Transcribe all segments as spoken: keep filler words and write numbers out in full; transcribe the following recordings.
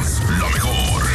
la mejor.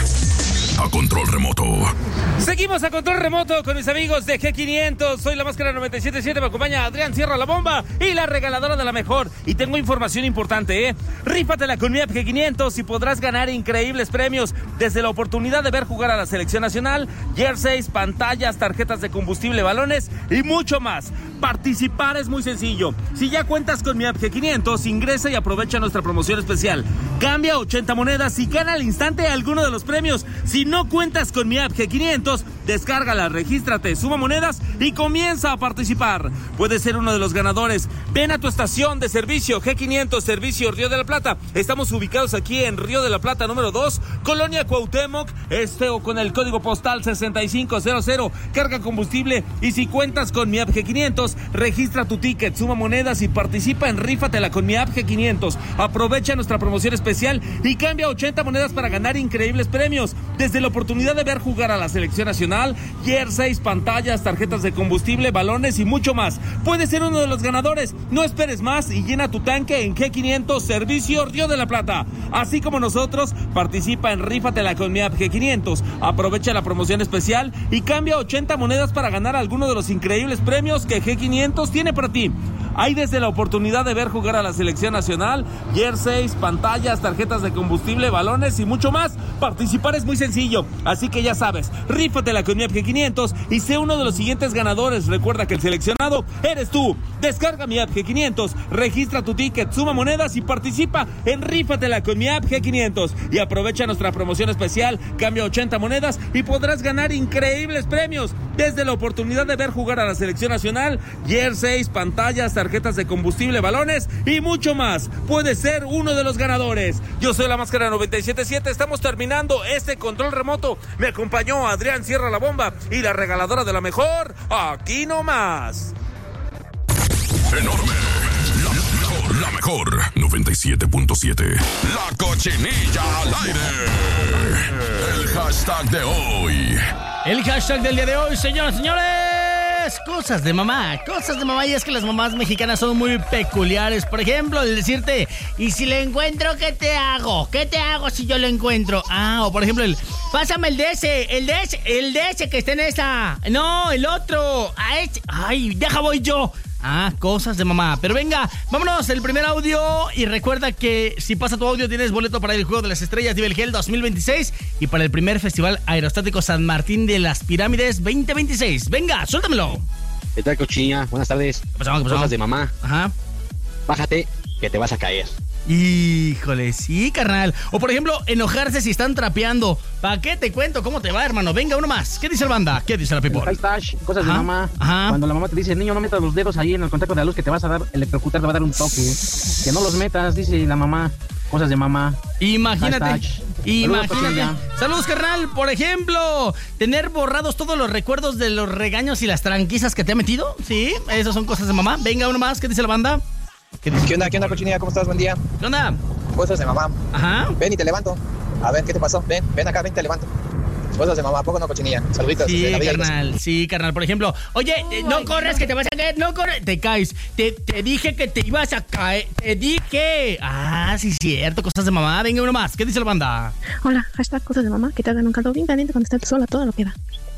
A control remoto. Seguimos a control remoto con mis amigos de G quinientos. Soy la Máscara noventa y siete punto siete. Me acompaña Adrián Sierra La Bomba y la regaladora de la mejor. Y tengo información importante, ¿eh? Rífatela con mi app G quinientos y podrás ganar increíbles premios. Desde la oportunidad de ver jugar a la selección nacional, jerseys, pantallas, tarjetas de combustible, balones y mucho más. Participar es muy sencillo. Si ya cuentas con mi app G quinientos, ingresa y aprovecha nuestra promoción especial. Cambia ochenta monedas y gana al instante alguno de los premios. Si no cuentas con mi app G quinientos, descárgala, regístrate, suma monedas y comienza a participar. Puedes ser uno de los ganadores. Ven a tu estación de servicio G quinientos Servicio Río de la Plata. Estamos ubicados aquí en Río de la Plata número dos, Colonia Cuauhtémoc, este o con el código postal sesenta y cinco cero cero. Carga combustible y si cuentas con mi app G quinientos, registra tu ticket, suma monedas y participa en Rífatela con mi app G quinientos. Aprovecha nuestra promoción especial y cambia ochenta monedas para ganar increíbles premios. Desde la oportunidad de ver jugar a la selección nacional, jerseys, pantallas, tarjetas de combustible, balones y mucho más. Puedes ser uno de los ganadores. No esperes más y llena tu tanque en G quinientos Servicio Río de la Plata. Así como nosotros, participa en Rífatela con mi app G quinientos. Aprovecha la promoción especial y cambia ochenta monedas para ganar alguno de los increíbles premios que G quinientos tiene para ti. Hay desde la oportunidad de ver jugar a la selección nacional, jerseys, pantallas, tarjetas de combustible, balones y mucho más. Participar es muy sencillo, así que ya sabes, rífatela con mi app G quinientos y sé uno de los siguientes ganadores. Recuerda que el seleccionado eres tú. Descarga mi app G quinientos, registra tu ticket, suma monedas y participa en Rífatela con mi app G quinientos. Y aprovecha nuestra promoción especial, cambia ochenta monedas y podrás ganar increíbles premios. Desde la oportunidad de ver jugar a la selección nacional, jerseys, pantallas, tarjetas de combustible, balones y mucho más. Puedes ser uno de los ganadores. Yo soy la Máscara noventa y siete punto siete. Estamos terminando este control remoto. Me acompañó Adrián Sierra La Bomba y la regaladora de la mejor, aquí nomás. Enorme. La mejor, la mejor. noventa y siete punto siete. La Cochinilla al aire. El hashtag de hoy. El hashtag del día de hoy, señoras y señores. Cosas de mamá, cosas de mamá. Y es que las mamás mexicanas son muy peculiares. Por ejemplo, el decirte, y si le encuentro, ¿qué te hago? ¿Qué te hago si yo lo encuentro? Ah, o por ejemplo, el, pásame el de ese, el de ese, el de ese que está en esa. No, el otro. A este. Ay, deja voy yo. Ah, cosas de mamá. Pero venga, vámonos, el primer audio. Y recuerda que si pasa tu audio tienes boleto para el Juego de las Estrellas Nivel Gel dos mil veintiséis y para el primer Festival Aerostático San Martín de las Pirámides veinte veintiséis. Venga, suéltamelo. ¿Qué tal, Cochinilla? Buenas tardes. ¿Qué pasó? ¿Qué pasó? Cosas de mamá. Ajá. Bájate, que te vas a caer. Híjole, sí, carnal. O por ejemplo, enojarse si están trapeando. ¿Para qué te cuento cómo te va, hermano? Venga, uno más. ¿Qué dice el banda? ¿Qué dice la people? Hashtag, cosas Ajá, de mamá. ajá. Cuando la mamá te dice, niño, no metas los dedos ahí en el contacto de la luz que te vas a dar, electrocutar, te va a dar un toque. Que no los metas, dice la mamá. Cosas de mamá. Imagínate. Hashtag. Imagínate. Saludos, Saludos, carnal. Por ejemplo, tener borrados todos los recuerdos de los regaños y las tranquizas que te ha metido. Sí, esas son cosas de mamá. Venga, uno más. ¿Qué dice la banda? ¿Qué, ¿Qué onda, qué onda, Cochinilla? ¿Cómo estás? Buen día. ¿Qué onda? Cosas de mamá. Ajá. Ven y te levanto. A ver, ¿qué te pasó? Ven, ven acá, ven, te levanto. Cosas de mamá, ¿a poco no, Cochinilla? Saluditos. Sí, de Navidad, carnal, sí, carnal. Por ejemplo, oye, eh, no corres que te vas a caer, no corres, te caes. Te, te dije que te ibas a caer, te dije. Ah, sí, cierto, cosas de mamá. Venga, uno más. ¿Qué dice la banda? Hola, hashtag cosas de mamá, que te hagan un caldo bien caliente cuando estés sola, todo lo que da.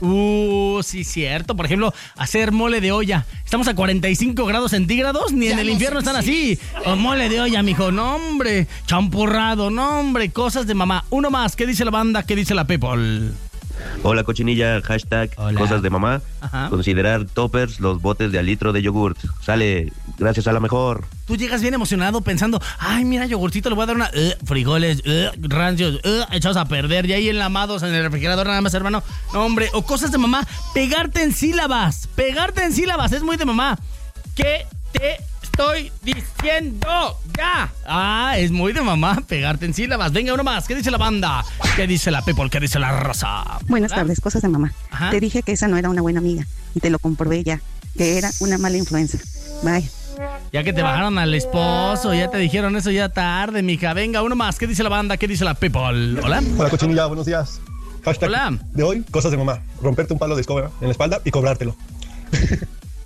Uh, sí, cierto. Por ejemplo, hacer mole de olla. Estamos a cuarenta y cinco grados centígrados, ni ya en el no infierno están así. O mole de olla, mijo, no, hombre. Champurrado, no, hombre. Cosas de mamá. Uno más. ¿Qué dice la banda? ¿Qué dice la people? Hola, Cochinilla, hashtag Hola. Cosas de mamá. Ajá. Considerar toppers los botes de al litro de yogurt. Sale, gracias a la mejor. Tú llegas bien emocionado pensando, ay, mira, yogurcito, le voy a dar una... Uh, frijoles, uh, rancios, uh, echados a perder. Y ahí enlamados en el refrigerador nada más, hermano. No, hombre, o cosas de mamá. Pegarte en sílabas. Pegarte en sílabas, es muy de mamá. ¿Qué te estoy diciendo? ¡Ya! Ah, es muy de mamá pegarte en sílabas. Venga, uno más. ¿Qué dice la banda? ¿Qué dice la people? ¿Qué dice la raza? Buenas ¿Ah? tardes, cosas de mamá. Ajá. Te dije que esa no era una buena amiga y te lo comprobé ya, que era una mala influencia. Bye. Ya que te bajaron al esposo, ya te dijeron eso ya tarde, mija. Venga, uno más. ¿Qué dice la banda? ¿Qué dice la people? ¿Hola? Hola, Cochinilla, buenos días. Hashtag Hola. de hoy, cosas de mamá. Romperte un palo de escoba en la espalda y cobrártelo.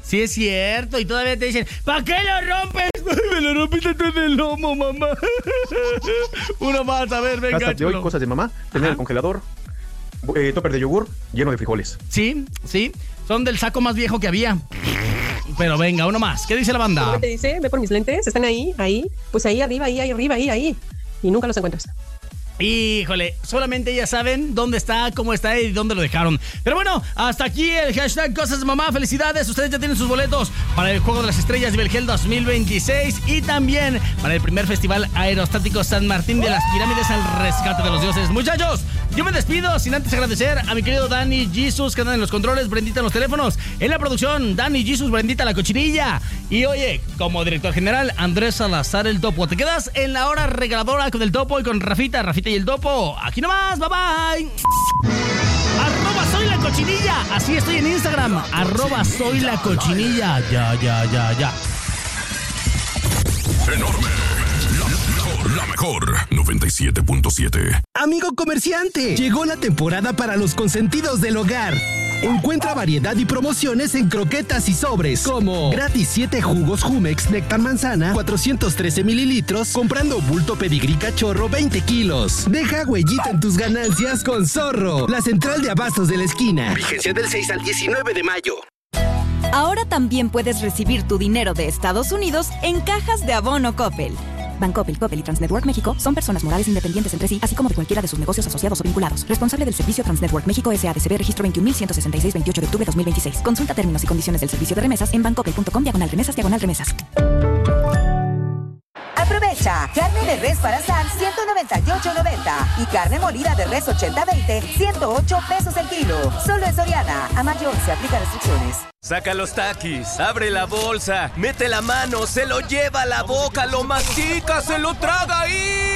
Sí, es cierto. Y todavía te dicen, ¿para qué lo rompes? Me lo rompiste tú en el lomo, mamá. Uno más, a ver, venga. Hasta de hoy, cosas de mamá. Tener el congelador, eh, topper de yogur lleno de frijoles. Sí, sí. Son del saco más viejo que había. Pero venga, uno más. ¿Qué dice la banda? ¿Cómo te dice? Ve por mis lentes. Están ahí, ahí. Pues ahí arriba, ahí, ahí arriba, ahí, ahí. Y nunca los encuentras. Híjole, solamente ellas saben dónde está, cómo está y dónde lo dejaron. Pero bueno, hasta aquí el hashtag Cosas de Mamá. Felicidades, ustedes ya tienen sus boletos para el Juego de las Estrellas de Belgel dos mil veintiséis y también para el primer Festival Aerostático San Martín de las Pirámides al Rescate de los Dioses. Muchachos, yo me despido sin antes agradecer a mi querido Dani Jesus, que anda en los controles, Brendita en los teléfonos, en la producción, Dani Jesus, Brendita la cochinilla. Y oye, como director general, Andrés Salazar el Topo. Te quedas en la hora regaladora con el Topo y con Rafita, Rafita y el Topo. Aquí nomás, bye bye. Arroba soy la cochinilla. Así estoy en Instagram. Arroba soy la cochinilla. Ya, ya, ya, ya. Enorme. La mejor, la mejor. noventa y siete punto siete. Amigo comerciante, llegó la temporada para los consentidos del hogar. Encuentra variedad y promociones en croquetas y sobres, como gratis siete jugos Jumex Néctar Manzana, cuatrocientos trece mililitros, comprando bulto pedigrí cachorro veinte kilos. Deja huellita en tus ganancias con Zorro, la central de abastos de la esquina. Vigencia del seis al diecinueve de mayo. Ahora también puedes recibir tu dinero de Estados Unidos en cajas de abono Coppel. Bancoppel, Coppel y Transnetwork México son personas morales independientes entre sí, así como de cualquiera de sus negocios asociados o vinculados. Responsable del servicio Transnetwork México S A D C B, registro veintiún mil ciento sesenta y seis, veintiocho de octubre de dos mil veintiséis. Consulta términos y condiciones del servicio de remesas en bancoppel.com diagonal remesas diagonal remesas. Aprovecha. Carne de res para asar, ciento noventa y ocho noventa. Y carne molida de res ochenta veinte, ciento ocho pesos el kilo. Solo en Soriana. A mayor se aplica restricciones. Saca los taquis, abre la bolsa, mete la mano, se lo lleva a la boca, lo mastica, se lo traga y...